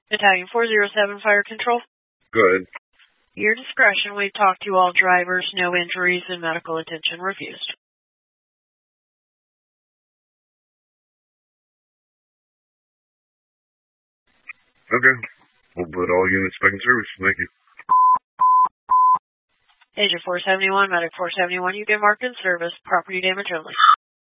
Battalion 407 Fire Control. Go ahead. Your discretion. We've talked to all drivers. No injuries and medical attention refused. Okay. We'll put all units back in service. Thank you. Agent 471, Medic 471, you get marked in service. Property damage only.